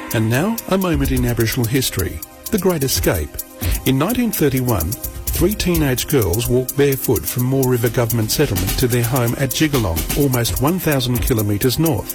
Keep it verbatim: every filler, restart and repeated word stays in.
And now, a moment in Aboriginal history. The Great Escape. In nineteen thirty-one, three teenage girls walked barefoot from Moore River Government Settlement to their home at Jigalong, almost one thousand kilometres north.